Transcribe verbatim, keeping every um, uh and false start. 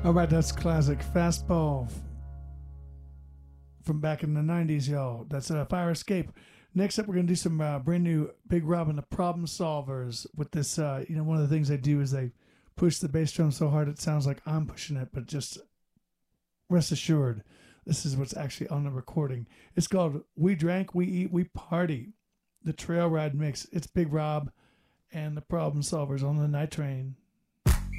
All right, that's classic fastball from back in the nineties, y'all. That's uh, Fire Escape. Next up, we're going to do some uh, brand new Big Rob and the Problem Solvers with this. Uh, you know, one of the things they do is they push the bass drum so hard it sounds like I'm pushing it, but just rest assured, this is what's actually on the recording. It's called We Drank, We Eat, We Party, the Trail Ride Mix. It's Big Rob and the Problem Solvers on the Night Train.